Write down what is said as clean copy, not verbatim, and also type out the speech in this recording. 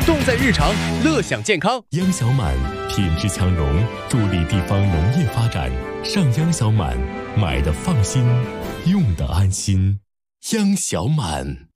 重在日常，乐享健康。 央小满品质强农，助力地方农业发展。上央小满，买的放心，用的安心。央小满。